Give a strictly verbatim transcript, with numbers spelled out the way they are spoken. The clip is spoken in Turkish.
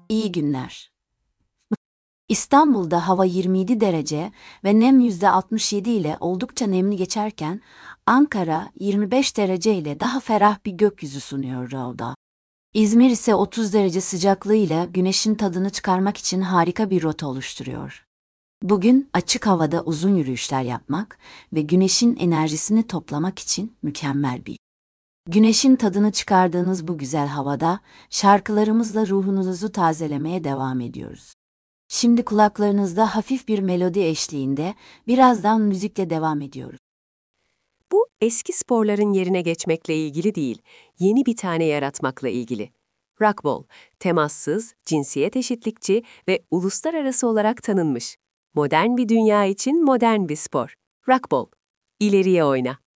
İyi günler. İstanbul'da hava yirmi yedi derece ve nem yüzde altmış yedi ile oldukça nemli geçerken, Ankara yirmi beş derece ile daha ferah bir gökyüzü sunuyor orada. İzmir ise otuz derece sıcaklığıyla güneşin tadını çıkarmak için harika bir rota oluşturuyor. Bugün açık havada uzun yürüyüşler yapmak ve güneşin enerjisini toplamak için mükemmel bir. Güneşin tadını çıkardığınız bu güzel havada şarkılarımızla ruhunuzu tazelemeye devam ediyoruz. Şimdi kulaklarınızda hafif bir melodi eşliğinde birazdan müzikle devam ediyoruz. Bu eski sporların yerine geçmekle ilgili değil, yeni bir tane yaratmakla ilgili. Rockball, temassız, cinsiyet eşitlikçi ve uluslararası olarak tanınmış. Modern bir dünya için modern bir spor. Rockball, ileriye oyna.